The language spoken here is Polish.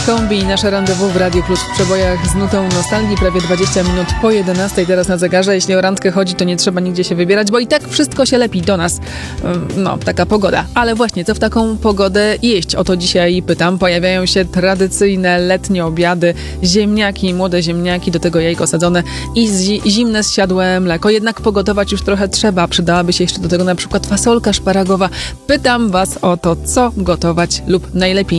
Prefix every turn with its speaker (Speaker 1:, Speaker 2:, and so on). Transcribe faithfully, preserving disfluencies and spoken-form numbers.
Speaker 1: Kombi i nasze rendezvous w Radiu Plus w przebojach z nutą nostalgii. Prawie dwadzieścia minut po jedenastej teraz na zegarze. Jeśli o randkę chodzi, to nie trzeba nigdzie się wybierać, bo i tak wszystko się lepi do nas. No, taka pogoda. Ale właśnie, co w taką pogodę jeść? O to dzisiaj pytam. Pojawiają się tradycyjne letnie obiady, ziemniaki, młode ziemniaki, do tego jajko sadzone i zi- zimne zsiadłe mleko. Jednak pogotować już trochę trzeba. Przydałaby się jeszcze do tego na przykład fasolka szparagowa. Pytam was o to, co gotować lub najlepiej